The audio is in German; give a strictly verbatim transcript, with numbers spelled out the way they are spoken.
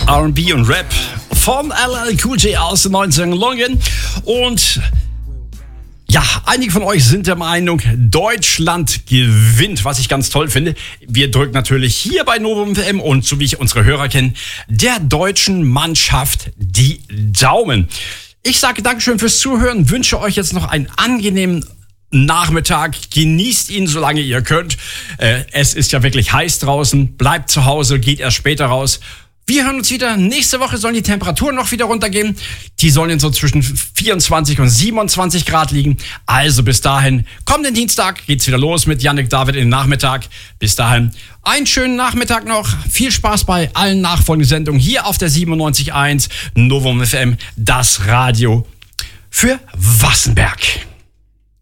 R und B und Rap von L L Cool J aus den neunzigern. Und ja, einige von euch sind der Meinung, Deutschland gewinnt, was ich ganz toll finde. Wir drücken natürlich hier bei Novum F M und so wie ich unsere Hörer kenne, der deutschen Mannschaft die Daumen. Ich sage Dankeschön fürs Zuhören, wünsche euch jetzt noch einen angenehmen Nachmittag. Genießt ihn, solange ihr könnt. Äh, es ist ja wirklich heiß draußen. Bleibt zu Hause, geht erst später raus. Wir hören uns wieder. Nächste Woche sollen die Temperaturen noch wieder runtergehen. Die sollen so zwischen vierundzwanzig und siebenundzwanzig Grad liegen. Also bis dahin, kommenden Dienstag geht's wieder los mit Yannick David in den Nachmittag. Bis dahin, einen schönen Nachmittag noch. Viel Spaß bei allen nachfolgenden Sendungen hier auf der siebenundneunzig Komma eins Novum F M, das Radio für Wassenberg.